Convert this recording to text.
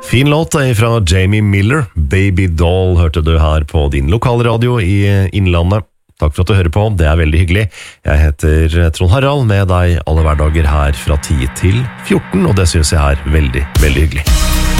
Fin låt fra Jamie Miller. Baby Doll hørte du her på din lokalradio i Innlandet. Takk for at du hører på, det veldig hyggelig. Jeg heter Trond Harald, med deg alle hverdager her fra 10 til 14, og det synes jeg veldig, veldig hyggelig.